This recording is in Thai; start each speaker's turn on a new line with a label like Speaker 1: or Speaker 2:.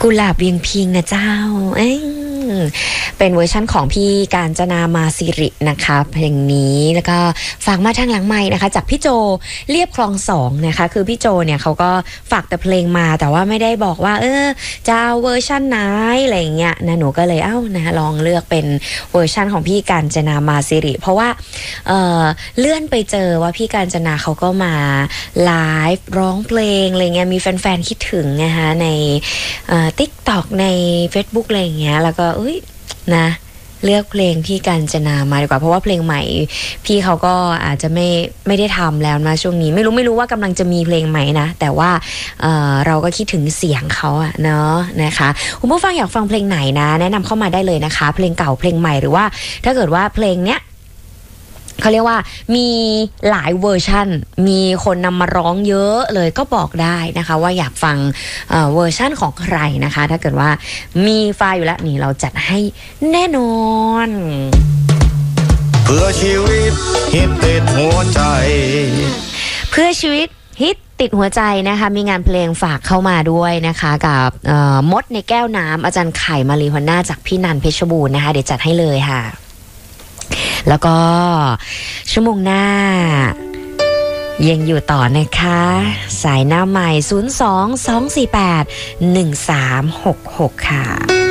Speaker 1: กุหลาบเวียงพิงนะเจ้าเป็นเวอร์ชั่นของพี่กาญจนามาสิรินะคะเพลงนี้แล้วก็ฝากมาทางหลังไมค์นะคะจากพี่โจเรียบคลอง2นะคะคือพี่โจเนี่ยเขาก็ฝากแต่เพลงมาแต่ว่าไม่ได้บอกว่าจะเอาเวอร์ชั่นไหนอะไรอย่างเงี้ยนะหนูก็เลยนะลองเลือกเป็นเวอร์ชั่นของพี่กาญจนามาสิริเพราะว่าเลื่อนไปเจอว่าพี่กาญจนาเขาก็มาไลฟ์ร้องเพลงอะไรเงี้ยมีแฟนๆคิดถึงนะคะในTikTok ใน Facebook อะไรอย่างเงี้ยแล้วก็นะเลือกเพลงพี่กาญจนามาดีกว่าเพราะว่าเพลงใหม่พี่เขาก็อาจจะไม่ได้ทำแล้วนะช่วงนี้ไม่รู้ว่ากำลังจะมีเพลงใหม่นะแต่ว่าเราก็คิดถึงเสียงเขาอะเนาะนะคะคุณผู้ฟังอยากฟังเพลงไหนนะแนะนำเข้ามาได้เลยนะคะเพลงเก่าเพลงใหม่หรือว่าถ้าเกิดว่าเพลงเนี้ยเขาเรียกว่ามีหลายเวอร์ชันมีคนนำมาร้องเยอะเลยก็บอกได้นะคะว่าอยากฟังเวอร์ชันของใครนะคะถ้าเกิดว่ามีไฟล์อยู่แล้วนี่เราจัดให้แน่นอน
Speaker 2: เพื่อชีวิตฮิตติดหัวใจ
Speaker 1: เพื่อชีวิตฮิตติดหัวใจนะคะมีงานเพลงฝากเข้ามาด้วยนะคะกับมดในแก้วน้ำอาจารย์ไข่มารีฮอนน่าจากพี่นันเพชรบูรณ์นะคะเดี๋ยวจัดให้เลยค่ะแล้วก็ชั่วโมงหน้ายังอยู่ต่อนะคะสายหน้าใหม่02-248-1366ค่ะ